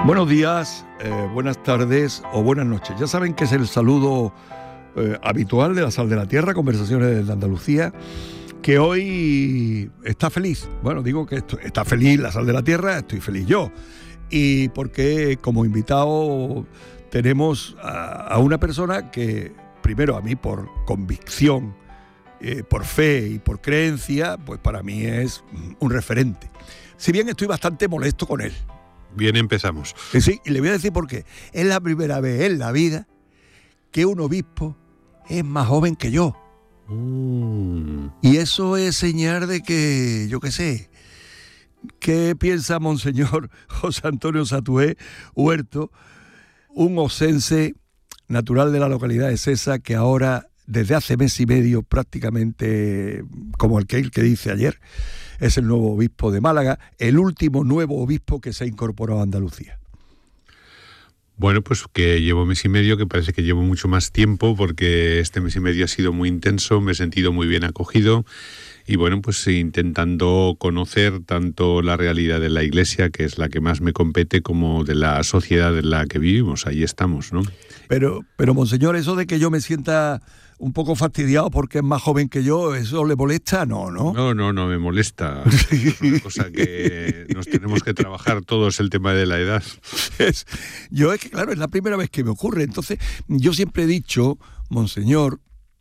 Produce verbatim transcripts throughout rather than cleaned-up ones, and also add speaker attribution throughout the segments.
Speaker 1: Buenos días, eh, buenas tardes o buenas noches. Ya saben que es el saludo eh, habitual de La Sal de la Tierra, Conversaciones de Andalucía, que hoy está feliz. Bueno, digo que esto, está feliz La Sal de la Tierra, estoy feliz yo. Y porque como invitado tenemos a, a una persona que, primero a mí por convicción, eh, por fe y por creencia, pues para mí es un referente. Si bien estoy bastante molesto con él.
Speaker 2: Bien, empezamos.
Speaker 1: Sí, sí, y le voy a decir por qué. Es la primera vez en la vida que un obispo es más joven que yo.
Speaker 2: Mm.
Speaker 1: Y eso es señal de que, yo qué sé, ¿qué piensa Monseñor José Antonio Satué Huerto, un osense natural de la localidad de Sesa, que ahora, desde hace mes y medio, prácticamente, como el que, el que dice ayer, es el nuevo obispo de Málaga, el último nuevo obispo que se ha incorporado a Andalucía?
Speaker 2: Bueno, pues que llevo mes y medio, que parece que llevo mucho más tiempo, porque este mes y medio ha sido muy intenso, me he sentido muy bien acogido y bueno, pues intentando conocer tanto la realidad de la Iglesia, que es la que más me compete, como de la sociedad en la que vivimos. Ahí estamos, ¿no?
Speaker 1: Pero, pero Monseñor, eso de que yo me sienta un poco fastidiado porque es más joven que yo, ¿eso le molesta? No, ¿no?
Speaker 2: No, no, no me molesta. Es una cosa que nos tenemos que trabajar todos, el tema de la edad.
Speaker 1: Es, yo es que, claro, es la primera vez que me ocurre. Entonces, yo siempre he dicho, Monseñor,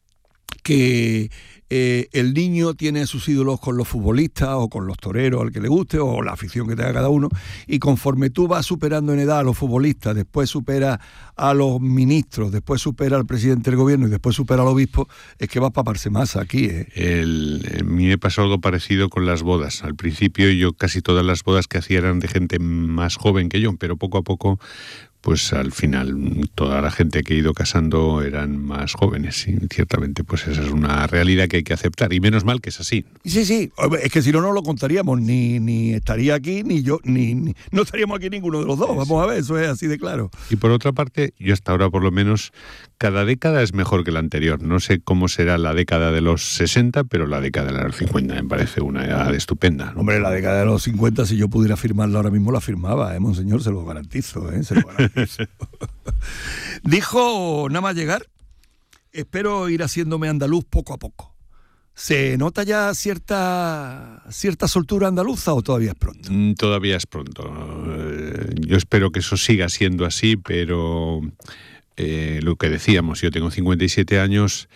Speaker 1: que eh, el niño tiene sus ídolos con los futbolistas o con los toreros, al que le guste, o la afición que tenga cada uno, y conforme tú vas superando en edad a los futbolistas, después supera a los ministros, después supera al presidente del gobierno y después supera al obispo, es que va a paparse más aquí, ¿eh?
Speaker 2: El, a mí me pasó algo parecido con las bodas. Al principio yo casi todas las bodas que hacía eran de gente más joven que yo, pero poco a poco, pues al final toda la gente que he ido casando eran más jóvenes, y ciertamente pues esa es una realidad que hay que aceptar, y menos mal que es así.
Speaker 1: Sí, sí, es que si no, no lo contaríamos, ni, ni estaría aquí, ni yo, ni, ni no estaríamos aquí ninguno de los dos, vamos a ver, eso es así de claro.
Speaker 2: Y por otra parte, yo hasta ahora por lo menos, cada década es mejor que la anterior. No sé cómo será la década de los sesenta, pero la década de los cincuenta me parece una edad estupenda, ¿no?
Speaker 1: Hombre, la década de los cincuenta, si yo pudiera firmarla ahora mismo, la firmaba, ¿eh, Monseñor? Se lo garantizo, ¿eh? Se lo garantizo. Dijo, nada más llegar, espero ir haciéndome andaluz poco a poco. ¿Se nota ya cierta cierta soltura andaluza o todavía es pronto?
Speaker 2: Mm, todavía es pronto. Eh, yo espero que eso siga siendo así, pero eh, lo que decíamos, yo tengo cincuenta y siete años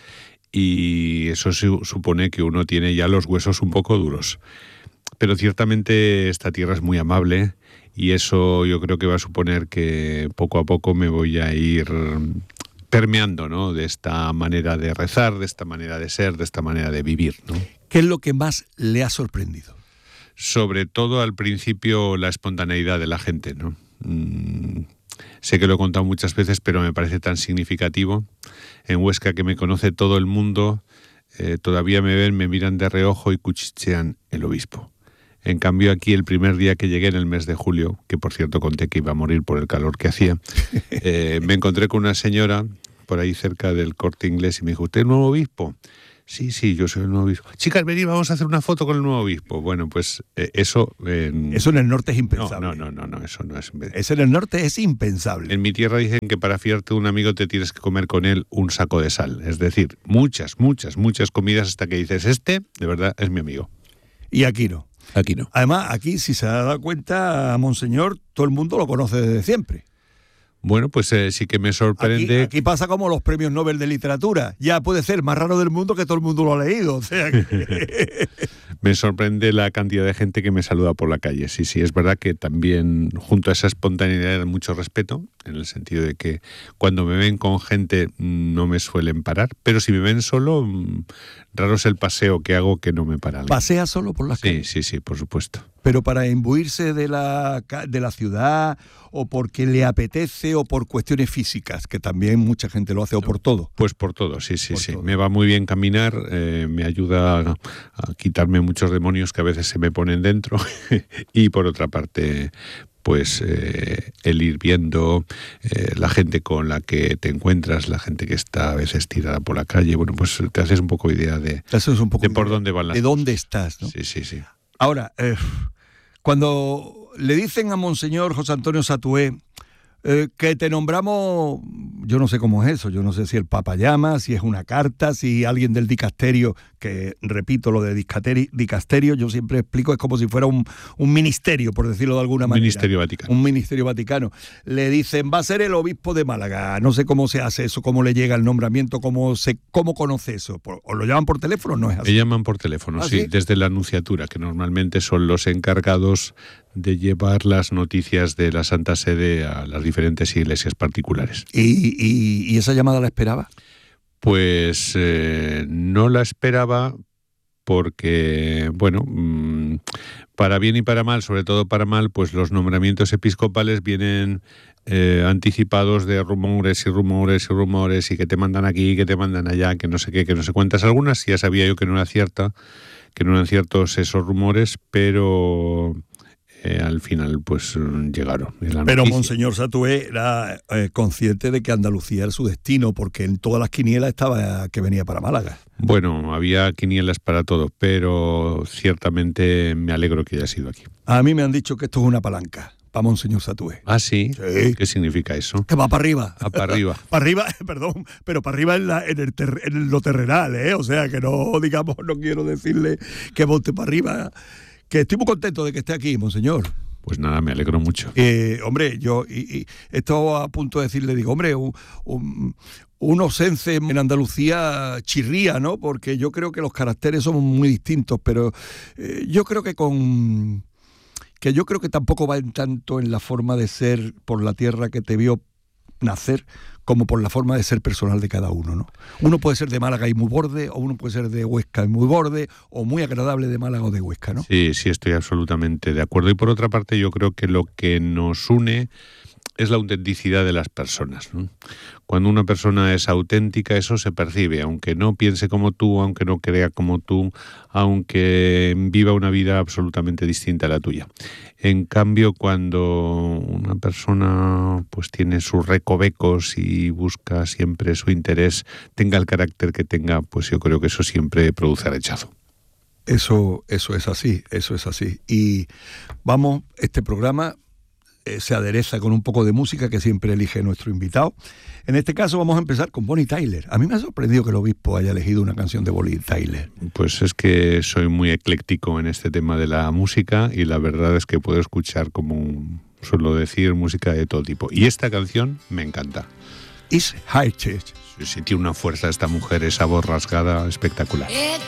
Speaker 2: y eso su- supone que uno tiene ya los huesos un poco duros. Pero ciertamente esta tierra es muy amable y eso yo creo que va a suponer que poco a poco me voy a ir permeando, ¿no?, de esta manera de rezar, de esta manera de ser, de esta manera de vivir, ¿no?
Speaker 1: ¿Qué es lo que más le ha sorprendido?
Speaker 2: Sobre todo al principio la espontaneidad de la gente, ¿no? Mm, sé que lo he contado muchas veces, pero me parece tan significativo. En Huesca, que me conoce todo el mundo, eh, todavía me ven, me miran de reojo y cuchichean el obispo. En cambio aquí, el primer día que llegué en el mes de julio, que por cierto conté que iba a morir por el calor que hacía, eh, me encontré con una señora por ahí cerca del Corte Inglés y me dijo, ¿usted es el nuevo obispo? Sí, sí, yo soy el nuevo obispo. Chicas, venid, vamos a hacer una foto con el nuevo obispo. Bueno, pues eh, eso... Eh,
Speaker 1: Eso en el norte es
Speaker 2: no,
Speaker 1: impensable.
Speaker 2: no, no, no, no, eso no es...
Speaker 1: Eso en el norte es impensable.
Speaker 2: En mi tierra dicen que para fiarte de un amigo te tienes que comer con él un saco de sal. Es decir, muchas, muchas, muchas comidas hasta que dices, este, de verdad, es mi amigo.
Speaker 1: Y aquí no.
Speaker 2: Aquí no.
Speaker 1: Además, aquí, si se ha dado cuenta, Monseñor, todo el mundo lo conoce desde siempre.
Speaker 2: Bueno, pues eh, sí que me sorprende...
Speaker 1: Aquí, aquí pasa como los premios Nobel de literatura. Ya puede ser más raro del mundo que todo el mundo lo ha leído. O sea que...
Speaker 2: Me sorprende la cantidad de gente que me saluda por la calle. Sí, sí, es verdad que también junto a esa espontaneidad hay mucho respeto, en el sentido de que cuando me ven con gente no me suelen parar, pero si me ven solo, raro es el paseo que hago que no me para alguien.
Speaker 1: ¿Pasea solo por las
Speaker 2: Sí,
Speaker 1: calles?
Speaker 2: sí, sí, por supuesto.
Speaker 1: Pero para imbuirse de la, de la ciudad, o porque le apetece, o por cuestiones físicas, que también mucha gente lo hace, o por todo.
Speaker 2: Pues por todo, sí, sí,
Speaker 1: Por
Speaker 2: sí.
Speaker 1: todo.
Speaker 2: Me va muy bien caminar, eh, me ayuda a, a quitarme muchos demonios que a veces se me ponen dentro y por otra parte, pues eh, el ir viendo eh, la gente con la que te encuentras, la gente que está a veces tirada por la calle, bueno, pues te haces un poco idea de,
Speaker 1: Eso es un poco
Speaker 2: de por dónde van las
Speaker 1: de
Speaker 2: cosas.
Speaker 1: dónde estás, ¿no?
Speaker 2: Sí, sí, sí.
Speaker 1: Ahora, eh, cuando le dicen a Monseñor José Antonio Satué eh, que te nombramos, yo no sé cómo es eso, yo no sé si el Papa llama, si es una carta, si alguien del dicasterio, que repito lo de dicasteri- dicasterio, yo siempre explico, es como si fuera un, un ministerio, por decirlo de alguna
Speaker 2: un
Speaker 1: manera.
Speaker 2: Ministerio Vaticano.
Speaker 1: Un ministerio vaticano. Le dicen, va a ser el obispo de Málaga, no sé cómo se hace eso, cómo le llega el nombramiento, cómo se cómo conoce eso. ¿Os lo llaman por teléfono? No es así.
Speaker 2: Me llaman por teléfono,
Speaker 1: ¿Ah,
Speaker 2: sí,
Speaker 1: sí?
Speaker 2: desde la Anunciatura, que normalmente son los encargados de llevar las noticias de la Santa Sede a las diferentes iglesias particulares.
Speaker 1: ¿Y, y, y esa llamada la esperaba?
Speaker 2: Pues eh, no la esperaba porque, bueno, mmm, para bien y para mal, sobre todo para mal, pues los nombramientos episcopales vienen eh, anticipados de rumores y rumores y rumores y que te mandan aquí, que te mandan allá, que no sé qué, que no sé cuántas. Algunas ya sabía yo que no era cierta, que no eran ciertos esos rumores, pero... Eh, al final pues llegaron.
Speaker 1: Pero Monseñor Satué era eh, consciente de que Andalucía era su destino, porque en todas las quinielas estaba que venía para Málaga.
Speaker 2: Bueno, había quinielas para todo, pero ciertamente me alegro que haya sido aquí.
Speaker 1: A mí me han dicho que esto es una palanca para Monseñor Satué.
Speaker 2: ¿Ah, sí?
Speaker 1: Sí.
Speaker 2: ¿Qué significa eso?
Speaker 1: Que va para arriba.
Speaker 2: Ah, para arriba.
Speaker 1: Para arriba, perdón, pero para arriba en, la, en, el ter, en lo terrenal, ¿eh? O sea, que no, digamos, no quiero decirle que monte para arriba. Que estoy muy contento de que esté aquí, Monseñor.
Speaker 2: Pues nada, me alegro mucho.
Speaker 1: Eh, hombre, yo y, y estaba a punto de decirle, digo, hombre, un, un, un osense en Andalucía chirría, ¿no? Porque yo creo que los caracteres son muy distintos, pero eh, yo creo que con... que yo creo que tampoco va en tanto en la forma de ser por la tierra que te vio nacer, como por la forma de ser personal de cada uno, ¿no? Uno puede ser de Málaga y muy borde, o uno puede ser de Huesca y muy borde, o muy agradable de Málaga o de Huesca, ¿no?
Speaker 2: Sí, sí, estoy absolutamente de acuerdo. Y por otra parte, yo creo que lo que nos une es la autenticidad de las personas, ¿no? Cuando una persona es auténtica, eso se percibe, aunque no piense como tú, aunque no crea como tú, aunque viva una vida absolutamente distinta a la tuya. En cambio, cuando una persona pues tiene sus recovecos y busca siempre su interés, tenga el carácter que tenga, pues yo creo que eso siempre produce rechazo.
Speaker 1: Eso, eso es así, eso es así. Y vamos, este programa eh, se adereza con un poco de música que siempre elige nuestro invitado. En este caso vamos a empezar con Bonnie Tyler. A mí me ha sorprendido que el obispo haya elegido una canción de Bonnie Tyler.
Speaker 2: Pues es que soy muy ecléctico en este tema de la música y la verdad es que puedo escuchar, como suelo decir, música de todo tipo. Y esta canción me encanta.
Speaker 1: It's High Church.
Speaker 2: Sí, tiene una fuerza esta mujer, esa voz rasgada espectacular.
Speaker 3: It